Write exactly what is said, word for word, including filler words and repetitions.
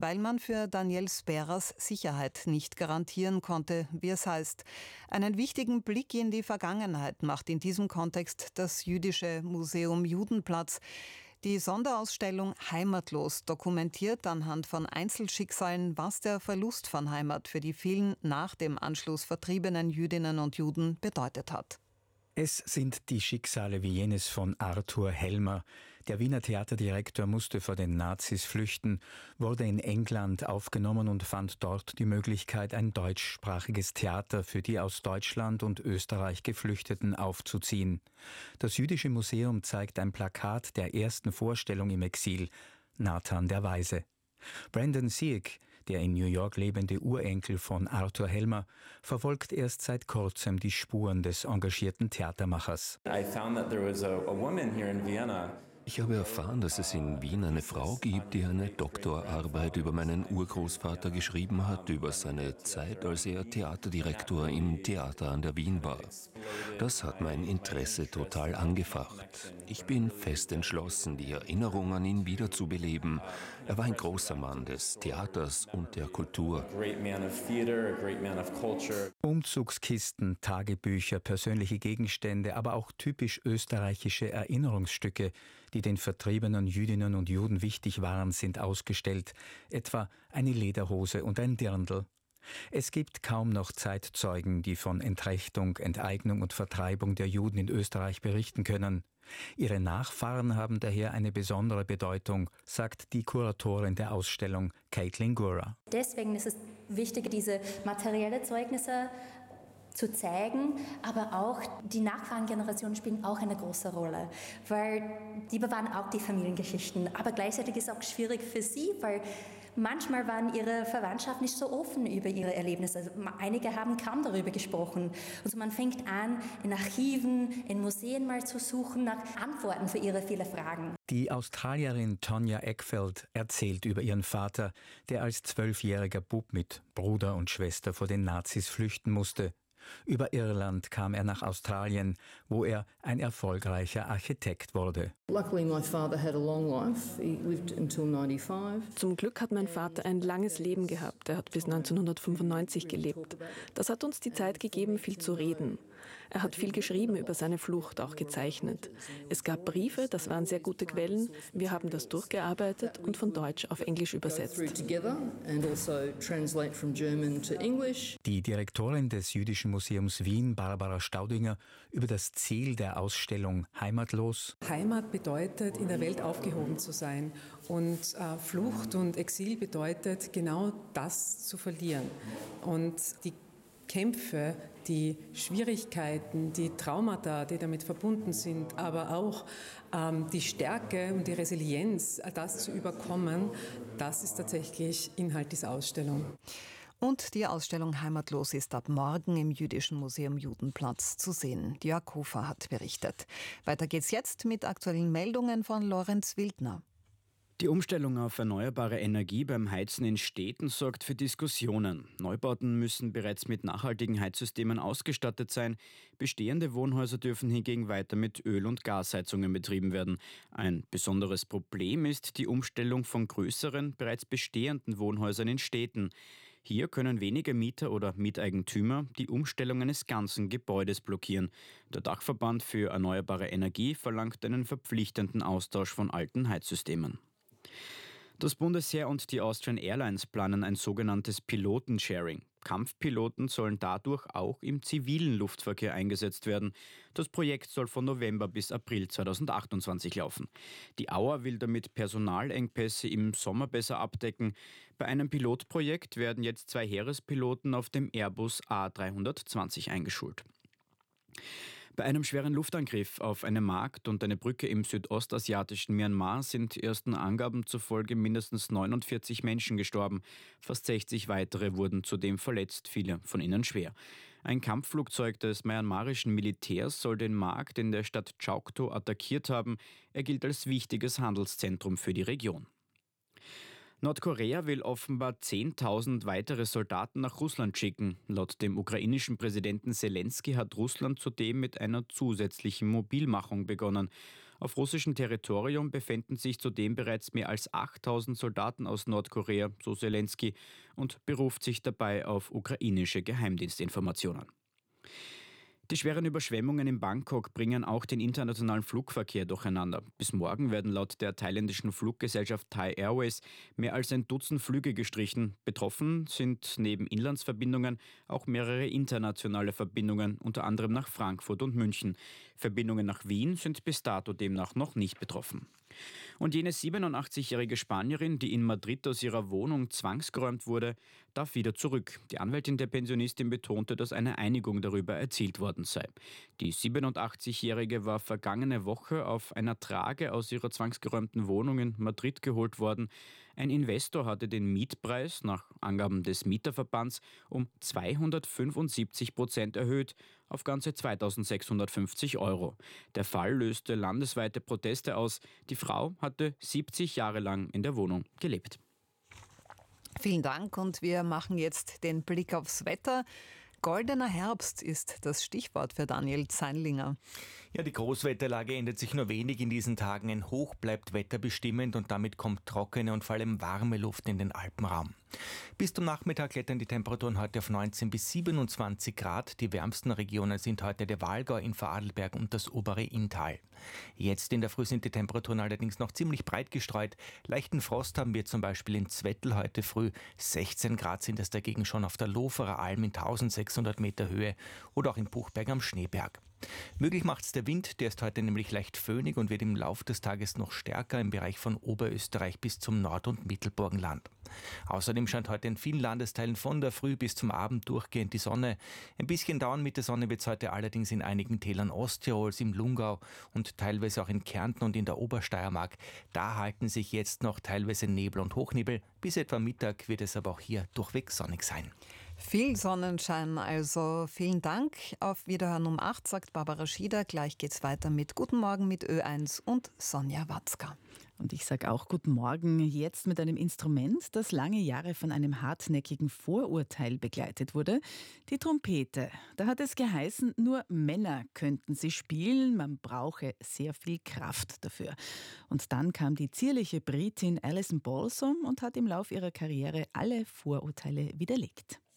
weil man für Daniel Speras Sicherheit nicht garantieren konnte, wie es heißt. Einen wichtigen Blick in die Vergangenheit macht in diesem Kontext das Jüdische Museum Judenplatz. Die Sonderausstellung Heimatlos dokumentiert anhand von Einzelschicksalen, was der Verlust von Heimat für die vielen nach dem Anschluss vertriebenen Jüdinnen und Juden bedeutet hat. Es sind die Schicksale wie jenes von Arthur Helmer. Der Wiener Theaterdirektor musste vor den Nazis flüchten, wurde in England aufgenommen und fand dort die Möglichkeit, ein deutschsprachiges Theater für die aus Deutschland und Österreich Geflüchteten aufzuziehen. Das Jüdische Museum zeigt ein Plakat der ersten Vorstellung im Exil, Nathan der Weise. Brandon Sieg, der in New York lebende Urenkel von Arthur Helmer, verfolgt erst seit kurzem die Spuren des engagierten Theatermachers. I found that there was a, a woman here in Vienna. Ich habe erfahren, dass es in Wien eine Frau gibt, die eine Doktorarbeit über meinen Urgroßvater geschrieben hat, über seine Zeit, als er Theaterdirektor im Theater an der Wien war. Das hat mein Interesse total angefacht. Ich bin fest entschlossen, die Erinnerung an ihn wiederzubeleben. Er war ein großer Mann des Theaters und der Kultur. Umzugskisten, Tagebücher, persönliche Gegenstände, aber auch typisch österreichische Erinnerungsstücke, die den vertriebenen Jüdinnen und Juden wichtig waren, sind ausgestellt, etwa eine Lederhose und ein Dirndl. Es gibt kaum noch Zeitzeugen, die von Entrechtung, Enteignung und Vertreibung der Juden in Österreich berichten können. Ihre Nachfahren haben daher eine besondere Bedeutung, sagt die Kuratorin der Ausstellung, Caitlin Gura. Deswegen ist es wichtig, diese materiellen Zeugnisse zu zeigen, aber auch die Nachfahrengenerationen spielen auch eine große Rolle, weil die bewahren auch die Familiengeschichten, aber gleichzeitig ist es auch schwierig für sie, weil manchmal waren ihre Verwandtschaft nicht so offen über ihre Erlebnisse. Also einige haben kaum darüber gesprochen. Also man fängt an, in Archiven, in Museen mal zu suchen nach Antworten für ihre vielen Fragen. Die Australierin Tonya Eckfeld erzählt über ihren Vater, der als zwölfjähriger Bub mit Bruder und Schwester vor den Nazis flüchten musste. Über Irland kam er nach Australien, wo er ein erfolgreicher Architekt wurde. Zum Glück hat mein Vater ein langes Leben gehabt. Er hat bis neunzehnhundertfünfundneunzig gelebt. Das hat uns die Zeit gegeben, viel zu reden. Er hat viel geschrieben über seine Flucht, auch gezeichnet. Es gab Briefe, das waren sehr gute Quellen. Wir haben das durchgearbeitet und von Deutsch auf Englisch übersetzt. Die Direktorin des Jüdischen Museums Wien, Barbara Staudinger, über das Ziel der Ausstellung Heimatlos. Heimat bedeutet, in der Welt aufgehoben zu sein. Und äh, Flucht und Exil bedeutet, genau das zu verlieren. Und die Kämpfe, die Schwierigkeiten, die Traumata, die damit verbunden sind, aber auch ähm, die Stärke und die Resilienz, das zu überkommen, das ist tatsächlich Inhalt dieser Ausstellung. Und die Ausstellung Heimatlos ist ab morgen im Jüdischen Museum Judenplatz zu sehen. Jörg Hofer hat berichtet. Weiter geht's jetzt mit aktuellen Meldungen von Lorenz Wildner. Die Umstellung auf erneuerbare Energie beim Heizen in Städten sorgt für Diskussionen. Neubauten müssen bereits mit nachhaltigen Heizsystemen ausgestattet sein. Bestehende Wohnhäuser dürfen hingegen weiter mit Öl- und Gasheizungen betrieben werden. Ein besonderes Problem ist die Umstellung von größeren, bereits bestehenden Wohnhäusern in Städten. Hier können wenige Mieter oder Miteigentümer die Umstellung eines ganzen Gebäudes blockieren. Der Dachverband für erneuerbare Energie verlangt einen verpflichtenden Austausch von alten Heizsystemen. Das Bundesheer und die Austrian Airlines planen ein sogenanntes Pilotensharing. Kampfpiloten sollen dadurch auch im zivilen Luftverkehr eingesetzt werden. Das Projekt soll von November bis April zweitausendachtundzwanzig laufen. Die Auer will damit Personalengpässe im Sommer besser abdecken. Bei einem Pilotprojekt werden jetzt zwei Heerespiloten auf dem Airbus A dreihundertzwanzig eingeschult. Bei einem schweren Luftangriff auf einen Markt und eine Brücke im südostasiatischen Myanmar sind ersten Angaben zufolge mindestens neunundvierzig Menschen gestorben. Fast sechzig weitere wurden zudem verletzt, viele von ihnen schwer. Ein Kampfflugzeug des myanmarischen Militärs soll den Markt in der Stadt Chaokto attackiert haben. Er gilt als wichtiges Handelszentrum für die Region. Nordkorea will offenbar zehntausend weitere Soldaten nach Russland schicken. Laut dem ukrainischen Präsidenten Selensky hat Russland zudem mit einer zusätzlichen Mobilmachung begonnen. Auf russischem Territorium befänden sich zudem bereits mehr als achttausend Soldaten aus Nordkorea, so Selenskyj, und beruft sich dabei auf ukrainische Geheimdienstinformationen. Die schweren Überschwemmungen in Bangkok bringen auch den internationalen Flugverkehr durcheinander. Bis morgen werden laut der thailändischen Fluggesellschaft Thai Airways mehr als ein Dutzend Flüge gestrichen. Betroffen sind neben Inlandsverbindungen auch mehrere internationale Verbindungen, unter anderem nach Frankfurt und München. Verbindungen nach Wien sind bis dato demnach noch nicht betroffen. Und jene siebenundachtzigjährige Spanierin, die in Madrid aus ihrer Wohnung zwangsgeräumt wurde, darf wieder zurück. Die Anwältin der Pensionistin betonte, dass eine Einigung darüber erzielt worden sei. Die siebenundachtzigjährige war vergangene Woche auf einer Trage aus ihrer zwangsgeräumten Wohnung in Madrid geholt worden. Ein Investor hatte den Mietpreis nach Angaben des Mieterverbands um zweihundertfünfundsiebzig Prozent erhöht auf ganze zweitausendsechshundertfünfzig Euro. Der Fall löste landesweite Proteste aus. Die Frau hatte siebzig Jahre lang in der Wohnung gelebt. Vielen Dank und wir machen jetzt den Blick aufs Wetter. Goldener Herbst ist das Stichwort für Daniel Zeinlinger. Ja, die Großwetterlage ändert sich nur wenig in diesen Tagen. Ein Hoch bleibt wetterbestimmend und damit kommt trockene und vor allem warme Luft in den Alpenraum. Bis zum Nachmittag klettern die Temperaturen heute auf neunzehn bis siebenundzwanzig Grad. Die wärmsten Regionen sind heute der Walgau in Vorarlberg und das obere Inntal. Jetzt in der Früh sind die Temperaturen allerdings noch ziemlich breit gestreut. Leichten Frost haben wir zum Beispiel in Zwettl heute früh. sechzehn Grad sind es dagegen schon auf der Loferer Alm in eintausendsechshundert Meter Höhe oder auch in Buchberg am Schneeberg. Möglich macht es der Wind, der ist heute nämlich leicht föhnig und wird im Laufe des Tages noch stärker im Bereich von Oberösterreich bis zum Nord- und Mittelburgenland. Außerdem scheint heute in vielen Landesteilen von der Früh bis zum Abend durchgehend die Sonne. Ein bisschen dauern mit der Sonne wird es heute allerdings in einigen Tälern Osttirols, im Lungau und teilweise auch in Kärnten und in der Obersteiermark. Da halten sich jetzt noch teilweise Nebel und Hochnebel. Bis etwa Mittag wird es aber auch hier durchweg sonnig sein. Viel Sonnenschein, also vielen Dank. Auf Wiederhören um acht, sagt Barbara Schieder. Gleich geht's weiter mit Guten Morgen mit Ö eins und Sonja Watzka. Und ich sage auch Guten Morgen, jetzt mit einem Instrument, das lange Jahre von einem hartnäckigen Vorurteil begleitet wurde, die Trompete. Da hat es geheißen, nur Männer könnten sie spielen, man brauche sehr viel Kraft dafür. Und dann kam die zierliche Britin Alison Balsom und hat im Lauf ihrer Karriere alle Vorurteile widerlegt.